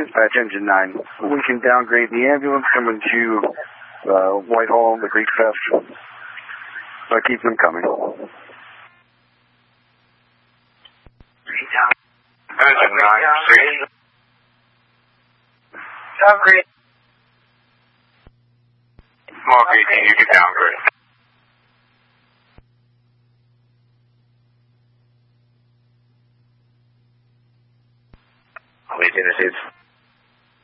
Dispatch Engine 9. We can downgrade the ambulance coming to Whitehall, the Greek Fest. Keep them coming. Engine 9, please. Downgrade. Mark 18, you can downgrade. I'll be in the